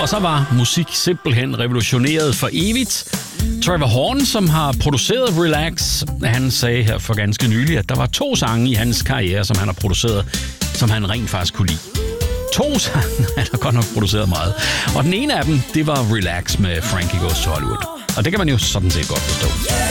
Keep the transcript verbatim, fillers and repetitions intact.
Og så var musik simpelthen revolutioneret for evigt. Trevor Horn, som har produceret Relax, han sagde her for ganske nylig, at der var to sange i hans karriere, som han har produceret, som han rent faktisk kunne lide. To sange, han har godt nok produceret meget. Og den ene af dem, det var Relax med Frankie Goes to Hollywood. Og det kan man jo sådan set godt forstå.